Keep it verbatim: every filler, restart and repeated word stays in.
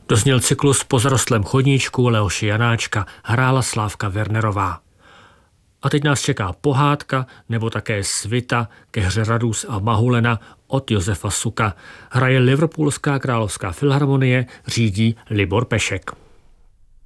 Dozněl cyklus Po zarostlém chodníčku Leoše Janáčka, hrála Slávka Wernerová. A teď nás čeká pohádka nebo také svita ke hře Radus a Mahulena od Josefa Suka. Hraje Liverpoolská královská filharmonie, řídí Libor Pešek.